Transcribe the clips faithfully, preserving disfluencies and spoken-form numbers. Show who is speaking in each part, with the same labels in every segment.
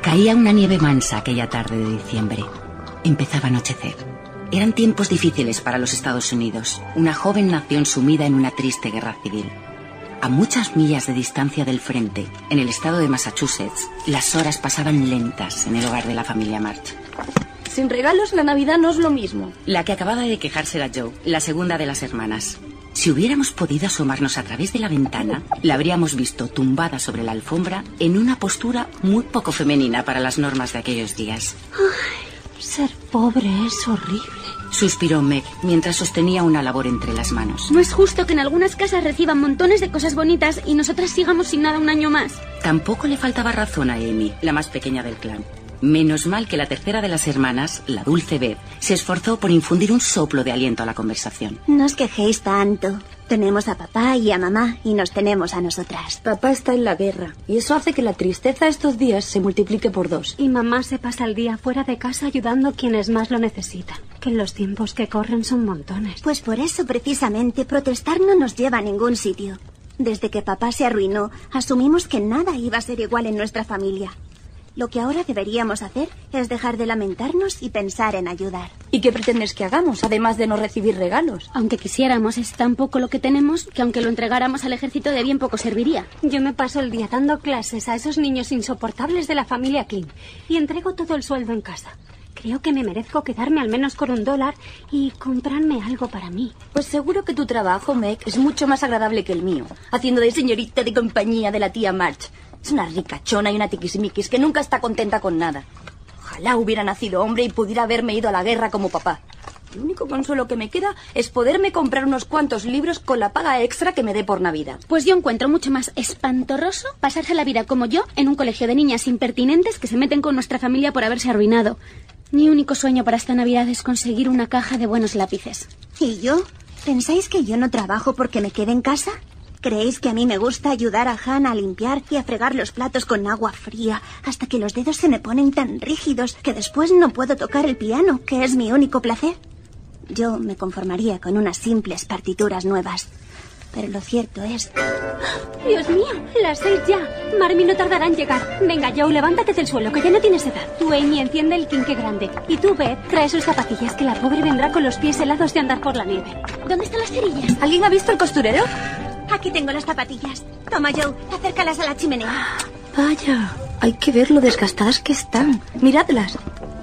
Speaker 1: Caía una nieve mansa aquella tarde de diciembre. Empezaba a anochecer. Eran tiempos difíciles para los Estados Unidos, una joven nación sumida en una triste guerra civil. A muchas millas de distancia del frente, en el estado de Massachusetts, las horas pasaban lentas en el hogar de la familia March.
Speaker 2: Sin regalos, la Navidad no es lo mismo.
Speaker 1: La que acababa de quejarse era Jo, la segunda de las hermanas. Si hubiéramos podido asomarnos a través de la ventana, la habríamos visto tumbada sobre la alfombra en una postura muy poco femenina para las normas de aquellos días.
Speaker 3: Ay, ser pobre es horrible.
Speaker 1: Suspiró Meg mientras sostenía una labor entre las manos.
Speaker 4: No es justo que en algunas casas reciban montones de cosas bonitas y nosotras sigamos sin nada un año más.
Speaker 1: Tampoco le faltaba razón a Amy, la más pequeña del clan. Menos mal que la tercera de las hermanas, la dulce Beth, se esforzó por infundir un soplo de aliento a la conversación.
Speaker 5: No os quejéis tanto. Tenemos a papá y a mamá y nos tenemos a nosotras.
Speaker 2: Papá está en la guerra y eso hace que la tristeza estos días se multiplique por dos.
Speaker 3: Y mamá se pasa el día fuera de casa ayudando a quienes más lo necesitan. Que en los tiempos que corren son montones.
Speaker 5: Pues por eso precisamente protestar no nos lleva a ningún sitio. Desde que papá se arruinó, asumimos que nada iba a ser igual en nuestra familia. Lo que ahora deberíamos hacer es dejar de lamentarnos y pensar en ayudar.
Speaker 2: ¿Y qué pretendes que hagamos, además de no recibir regalos?
Speaker 4: Aunque quisiéramos, es tan poco lo que tenemos que aunque lo entregáramos al ejército de bien poco serviría.
Speaker 3: Yo me paso el día dando clases a esos niños insoportables de la familia King y entrego todo el sueldo en casa. Creo que me merezco quedarme al menos con un dólar y comprarme algo para mí.
Speaker 2: Pues seguro que tu trabajo, Meg, es mucho más agradable que el mío, haciendo de señorita de compañía de la tía March. Es una ricachona y una tiquismiquis que nunca está contenta con nada. Ojalá hubiera nacido hombre y pudiera haberme ido a la guerra como papá. El único consuelo que me queda es poderme comprar unos cuantos libros con la paga extra que me dé por Navidad.
Speaker 4: Pues yo encuentro mucho más espantorroso pasarse la vida como yo en un colegio de niñas impertinentes que se meten con nuestra familia por haberse arruinado. Mi único sueño para esta Navidad es conseguir una caja de buenos lápices.
Speaker 5: ¿Y yo? ¿Pensáis que yo no trabajo porque me quede en casa? ¿Creéis que a mí me gusta ayudar a Hannah a limpiar y a fregar los platos con agua fría hasta que los dedos se me ponen tan rígidos que después no puedo tocar el piano, que es mi único placer? Yo me conformaría con unas simples partituras nuevas. Pero lo cierto es...
Speaker 3: ¡Dios mío! Las seis ya. Marmy no tardará en llegar. Venga, Joe, levántate del suelo, que ya no tienes edad. Tú, Amy, enciende el quinqué grande. Y tú, Beth, trae sus zapatillas, que la pobre vendrá con los pies helados de andar por la nieve.
Speaker 4: ¿Dónde están las cerillas?
Speaker 2: ¿Alguien ha visto el costurero?
Speaker 5: Aquí tengo las zapatillas. Toma, Joe, acércalas a la chimenea.
Speaker 2: Vaya, hay que ver lo desgastadas que están. Miradlas.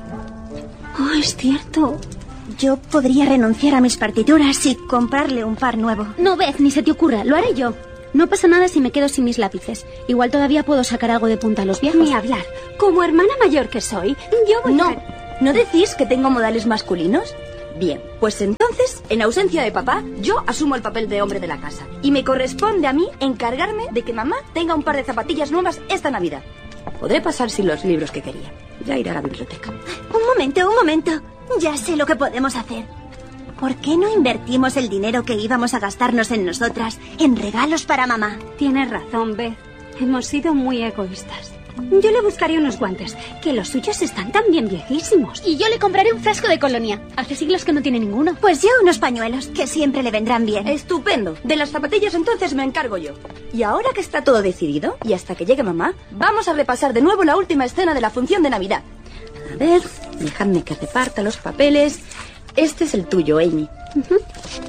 Speaker 3: Oh, es cierto.
Speaker 5: Yo podría renunciar a mis partituras y comprarle un par nuevo.
Speaker 4: No, Beth, ni se te ocurra, lo haré yo. No pasa nada si me quedo sin mis lápices. Igual todavía puedo sacar algo de punta a los viejos.
Speaker 3: Ni hablar. Como hermana mayor que soy, yo voy
Speaker 2: No,
Speaker 3: a...
Speaker 2: ¿no decís que tengo modales masculinos? Bien, pues entonces, en ausencia de papá, yo asumo el papel de hombre de la casa. Y me corresponde a mí encargarme de que mamá tenga un par de zapatillas nuevas esta Navidad. Podré pasar sin los libros que quería. Ya iré a la biblioteca.
Speaker 5: Un momento, un momento. Ya sé lo que podemos hacer. ¿Por qué no invertimos el dinero que íbamos a gastarnos en nosotras en regalos para mamá?
Speaker 3: Tienes razón, Beth. Hemos sido muy egoístas. Yo le buscaré unos guantes, que los suyos están también viejísimos.
Speaker 4: Y yo le compraré un frasco de colonia. Hace siglos que no tiene ninguno.
Speaker 5: Pues yo unos pañuelos, que siempre le vendrán bien.
Speaker 2: Estupendo. De las zapatillas entonces me encargo yo. Y ahora que está todo decidido, y hasta que llegue mamá, vamos a repasar de nuevo la última escena de la función de Navidad. A ver, dejadme que reparta los papeles. Este es el tuyo, Amy.
Speaker 3: Uh-huh.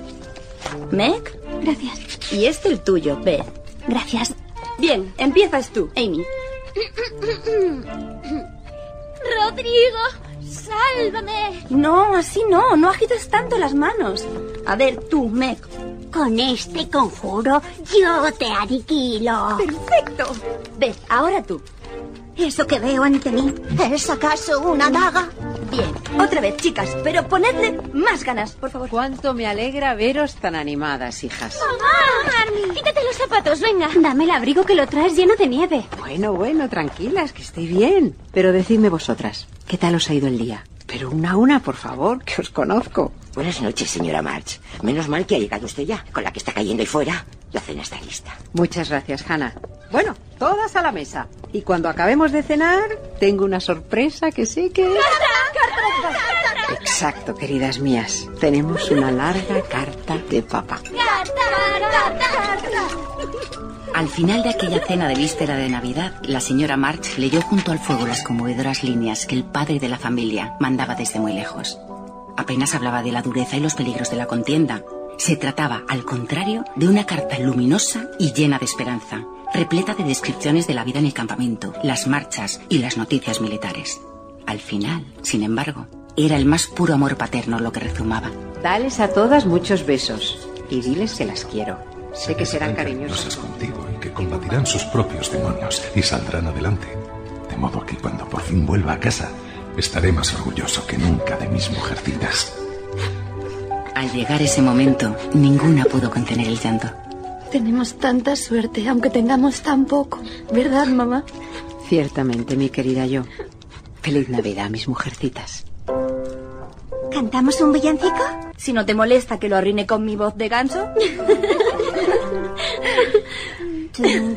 Speaker 2: Meg.
Speaker 3: Gracias.
Speaker 2: Y este el tuyo, Beth.
Speaker 5: Gracias.
Speaker 2: Bien, empiezas tú, Amy.
Speaker 4: Rodrigo, sálvame.
Speaker 2: No, así no, no agites tanto las manos. A ver, tú, Meg.
Speaker 5: Con este conjuro yo te aniquilo.
Speaker 2: Perfecto. Beth, ahora tú.
Speaker 5: ¿Eso que veo ante mí es acaso una daga?
Speaker 2: Bien, otra vez, chicas, pero ponedle más ganas, por favor.
Speaker 6: Cuánto me alegra veros tan animadas, hijas.
Speaker 4: ¡Mamá! Marmy, quítate los zapatos, venga.
Speaker 3: Dame el abrigo que lo traes lleno de nieve.
Speaker 6: Bueno, bueno, tranquilas, que estoy bien. Pero decidme vosotras, ¿qué tal os ha ido el día? Pero una a una, por favor, que os conozco.
Speaker 7: Buenas noches, señora March. Menos mal que ha llegado usted ya. Con la que está cayendo ahí fuera, la cena está lista.
Speaker 6: Muchas gracias, Hannah. Bueno, todas a la mesa. Y cuando acabemos de cenar, tengo una sorpresa que sé que...
Speaker 4: ¡Carta! ¡Carta!
Speaker 6: Exacto, queridas mías. Tenemos una larga carta de papá.
Speaker 4: ¡Carta! ¡Carta! ¡Carta!
Speaker 1: Al final de aquella cena de víspera de Navidad, la señora March leyó junto al fuego las conmovedoras líneas que el padre de la familia mandaba desde muy lejos. Apenas hablaba de la dureza y los peligros de la contienda. Se trataba, al contrario, de una carta luminosa y llena de esperanza, repleta de descripciones de la vida en el campamento, las marchas y las noticias militares. Al final, sin embargo, era el más puro amor paterno lo que rezumaba.
Speaker 6: Dales a todas muchos besos y diles que las quiero. Sé que serán cariñosas
Speaker 8: contigo y que combatirán sus propios demonios y saldrán adelante. De modo que cuando por fin vuelva a casa, estaré más orgulloso que nunca de mis mujercitas.
Speaker 1: Al llegar ese momento, ninguna pudo contener el llanto.
Speaker 2: Tenemos tanta suerte, aunque tengamos tan poco. ¿Verdad, mamá?
Speaker 6: Ciertamente, mi querida yo. Feliz Navidad, mis mujercitas.
Speaker 5: ¿Cantamos un villancico?
Speaker 2: Si no te molesta que lo arruine con mi voz de ganso.
Speaker 5: Jingle